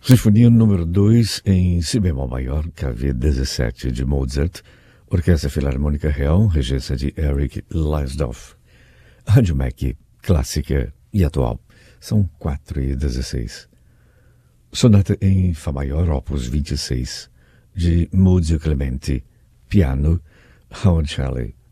Sinfonia número 2 em Si bemol maior, KV 17 de Mozart, Orquestra Filarmônica Real, regência de Eric Leisdorf. Rádio MEC, clássica e atual, são 4h16. Sonata em Fá maior, opus 26, de Muzio Clementi, piano, Howard Shelley.